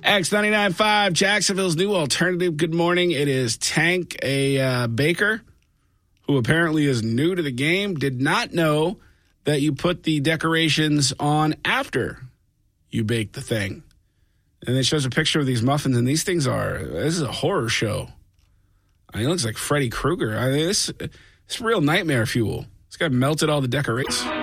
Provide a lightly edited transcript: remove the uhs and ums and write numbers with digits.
X99.5, Jacksonville's new alternative. Good morning. It is Tank, a baker who apparently is new to the game, did not know that you put the decorations on after you bake the thing. And it shows a picture of these muffins, and this is a horror show. I mean, it looks like Freddy Krueger. I mean, this is real nightmare fuel. This guy melted all the decorations.